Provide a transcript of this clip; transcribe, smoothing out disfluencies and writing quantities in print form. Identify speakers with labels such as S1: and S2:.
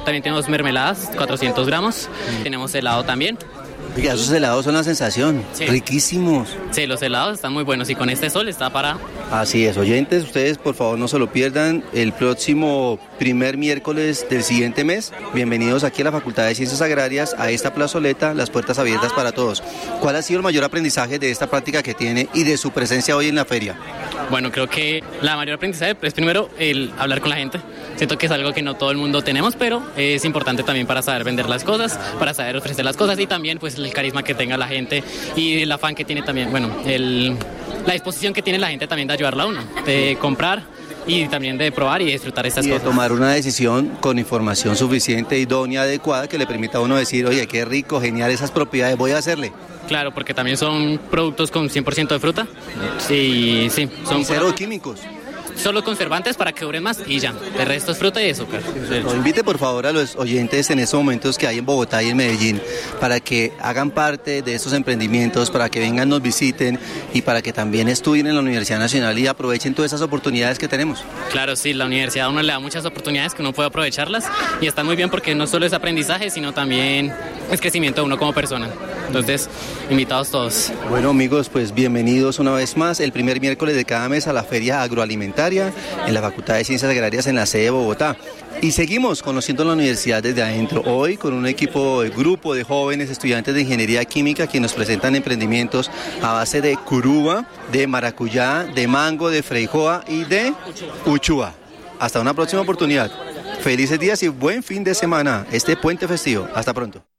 S1: También tenemos mermeladas, 400 gramos. Tenemos helado también.
S2: Oiga, esos helados son la sensación,
S1: Sí.
S2: Riquísimos.
S1: Sí, los helados están muy buenos y con este sol está para...
S2: Así es, oyentes, ustedes por favor no se lo pierdan el próximo primer miércoles del siguiente mes. Bienvenidos aquí a la Facultad de Ciencias Agrarias, a esta plazoleta, las puertas abiertas para todos. ¿Cuál ha sido el mayor aprendizaje de esta práctica que tiene y de su presencia hoy en la feria?
S1: Bueno, creo que la mayor aprendizaje es primero el hablar con la gente. Siento que es algo que no todo el mundo tenemos, pero es importante también para saber vender las cosas, para saber ofrecer las cosas y también pues el carisma que tenga la gente y el afán que tiene también, bueno, la disposición que tiene la gente también de ayudarla a uno, de comprar y también de probar y disfrutar estas
S2: Y de
S1: cosas.
S2: tomar una decisión con información suficiente, idónea, adecuada, que le permita a uno decir, oye, qué rico, genial esas propiedades, voy a hacerle.
S1: Claro, porque también son productos con 100% de fruta. Sí, sí, son
S2: Y cero químicos.
S1: solo conservantes para que duren más y ya. El resto es fruta y azúcar.
S2: O invite por favor a los oyentes en estos momentos que hay en Bogotá y en Medellín para que hagan parte de estos emprendimientos, para que vengan, nos visiten y para que también estudien en la Universidad Nacional y aprovechen todas esas oportunidades que tenemos.
S1: Claro, sí, la universidad a uno le da muchas oportunidades que uno puede aprovecharlas y está muy bien porque no solo es aprendizaje, sino también es crecimiento de uno como persona. Entonces, invitados todos.
S2: Bueno amigos, pues bienvenidos una vez más el primer miércoles de cada mes a la Feria Agroalimentaria en la Facultad de Ciencias Agrarias en la sede de Bogotá. Y seguimos conociendo la universidad desde adentro, hoy con un grupo de jóvenes estudiantes de Ingeniería Química que nos presentan emprendimientos a base de curuba, de maracuyá, de mango, de freijoa y de uchua. Hasta una próxima oportunidad. Felices días y buen fin de semana, este puente festivo. Hasta pronto.